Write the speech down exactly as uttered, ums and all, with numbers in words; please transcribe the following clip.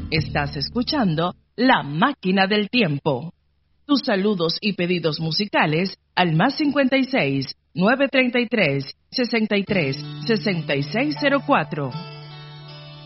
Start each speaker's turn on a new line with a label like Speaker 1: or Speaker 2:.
Speaker 1: Estás escuchando La Máquina del Tiempo. Tus saludos y pedidos musicales al más cincuenta y seis, nueve treinta y tres, sesenta y tres, sesenta y seis cero cuatro.